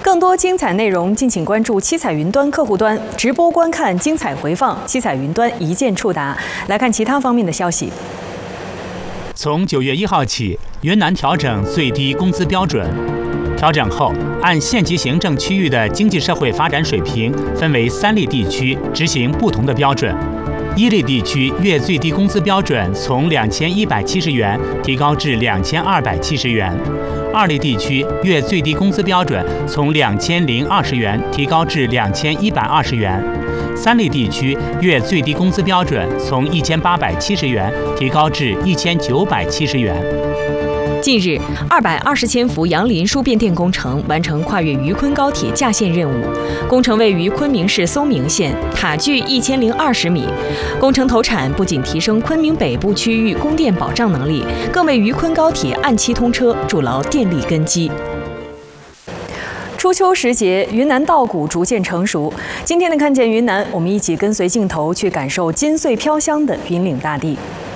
更多精彩内容，敬请关注七彩云端客户端直播观看精彩回放，七彩云端一键触达。来看其他方面的消息。 从9月1号起，云南调整最低工资标准。调整后，按县级行政区域的经济社会发展水平，分为3类地区执行不同的标准。1类地区月最低工资标准从2170元提高至2270元；2类地区月最低工资标准从2020元提高至2120元；3类地区月最低工资标准从1870元提高至1970元。 近日，220千伏杨林输变电工程完成跨越渝昆高铁架线任务。工程位于昆明市松明县，塔距1020米。工程投产不仅提升昆明北部区域供电保障能力，更为渝昆高铁按期通车筑牢电力根基。初秋时节，云南稻谷逐渐成熟。今天的看见云南，我们一起跟随镜头去感受金穗飘香的云岭大地。